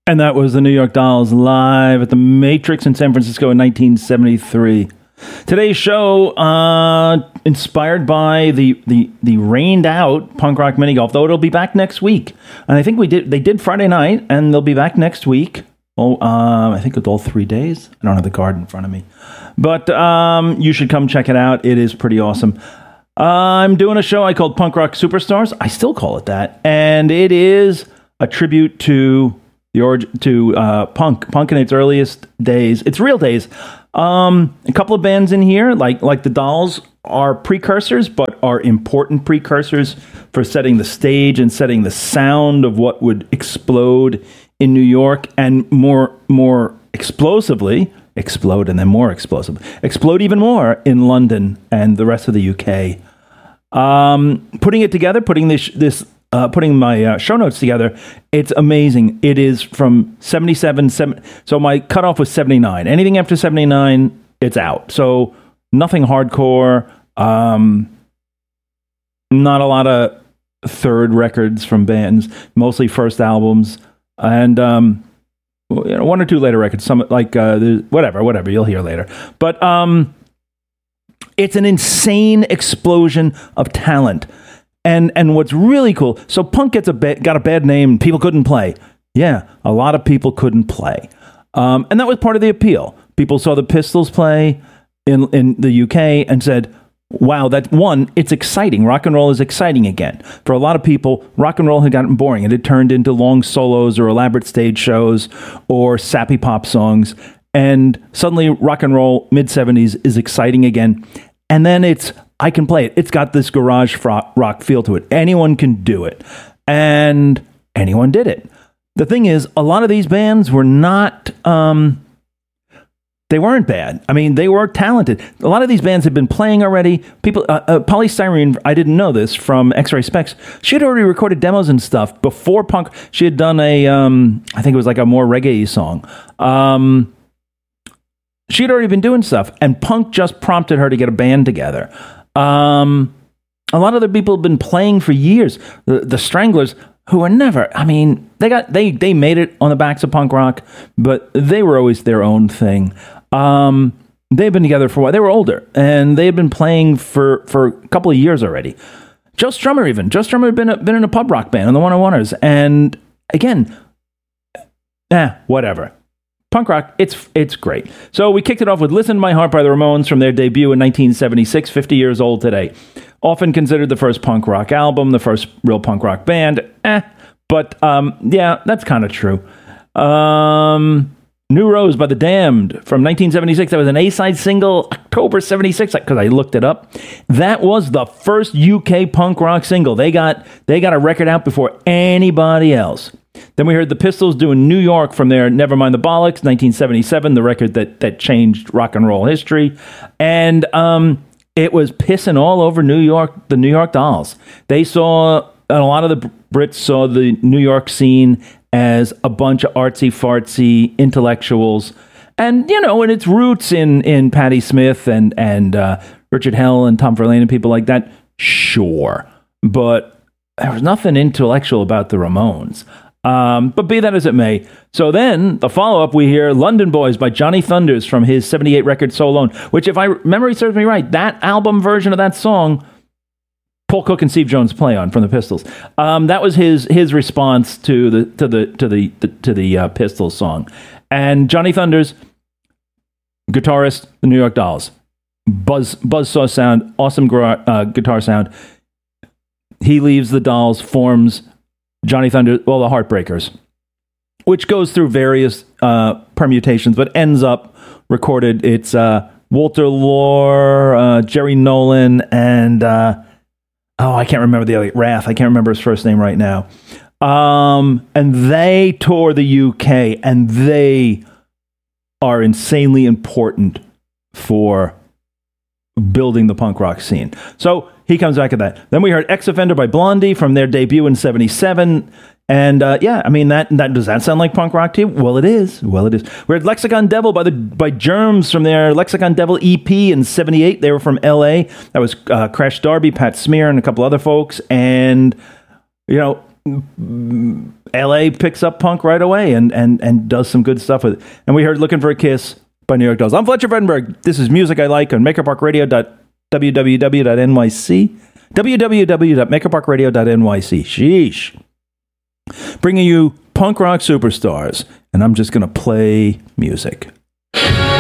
And that was the New York Dolls live at the Matrix in San Francisco in 1973. Today's show, inspired by the rained out punk rock mini golf, though it'll be back next week. And I think they did Friday night, and they'll be back next week. Oh, I think it's all 3 days. I don't have the card in front of me, but you should come check it out. It is pretty awesome. I'm doing a show I called Punk Rock Superstars. I still call it that, and it is a tribute to punk in its earliest days, its real days. A couple of bands in here, like the Dolls, are precursors, but are important precursors for setting the stage and setting the sound of what would explode in New York, and more explosively explode, and then more explosive, explode even more in London and the rest of the UK. Putting it together, putting my show notes together, it's amazing. It is from 77, so my cutoff was 79. Anything after 79, it's out. So nothing hardcore, not a lot of third records from bands, mostly first albums, and one or two later records, some like whatever you'll hear later. But it's an insane explosion of talent. And what's really cool, so punk got a bad name. People couldn't play. Yeah, a lot of people couldn't play. And that was part of the appeal. People saw the Pistols play in the UK and said, wow, it's exciting. Rock and roll is exciting again. For a lot of people, rock and roll had gotten boring. It had turned into long solos or elaborate stage shows or sappy pop songs. And suddenly rock and roll, mid-70s, is exciting again. And then I can play it. It's got this garage rock feel to it. Anyone can do it. And anyone did it. The thing is, a lot of these bands were not, they weren't bad. I mean, they were talented. A lot of these bands had been playing already. People, Polly Styrene, I didn't know this, from X-Ray Spex. She had already recorded demos and stuff before punk. She had done I think it was like a more reggae song. She'd already been doing stuff, and punk just prompted her to get a band together. A lot of the people have been playing for years. The Stranglers, who are never, I mean, they made it on the backs of punk rock, but they were always their own thing. They've been together for a while. They were older, and they had been playing for a couple of years already. Joe Strummer had been in a pub rock band on the 101ers, and again, whatever. Punk rock, it's great. So we kicked it off with Listen to My Heart by the Ramones from their debut in 1976, 50 years old today. Often considered the first punk rock album, the first real punk rock band. But yeah, that's kind of true. New Rose by The Damned from 1976. That was an A-side single, October 76, because I looked it up. That was the first UK punk rock single. They got a record out before anybody else. Then we heard the Pistols doing New York from their Nevermind the Bollocks, 1977, the record that changed rock and roll history. And it was pissing all over New York, the New York Dolls. And a lot of the Brits saw the New York scene as a bunch of artsy-fartsy intellectuals. And, in its roots in Patti Smith and Richard Hell and Tom Verlaine and people like that, sure. But there was nothing intellectual about the Ramones. But be that as it may. So then, the follow-up, we hear London Boys by Johnny Thunders from his 78 record So Alone, which, if memory serves me right, that album version of that song, Paul Cook and Steve Jones play on from the Pistols. That was his response to the Pistols song. And Johnny Thunders, guitarist, the New York Dolls. Buzzsaw sound, awesome guitar sound. He leaves the Dolls, forms Johnny Thunder, the Heartbreakers, which goes through various permutations, but ends up recorded. It's Walter Lore, Jerry Nolan, and I can't remember the other, Rath. I can't remember his first name right now. And they tour the UK, and they are insanely important for building the punk rock scene. So he comes back at that. Then we heard Ex-Offender by Blondie from their debut in 77. And does that sound like punk rock to you? Well, it is. We heard Lexicon Devil by Germs from their Lexicon Devil EP in 78. They were from LA. That was Crash Darby, Pat Smear, and a couple other folks. And, LA picks up punk right away and does some good stuff with it. And we heard Looking for a Kiss by New York Dolls. I'm Fletcher Vredenberg. This is Music I Like on MakerParkRadio.www.nyc. www.makerparkradio.nyc. Sheesh. Bringing you punk rock superstars. And I'm just going to play music.